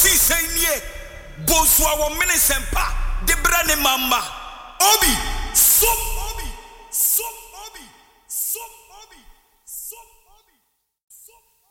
senie bosua wo mene sempa de bra ne mama obi so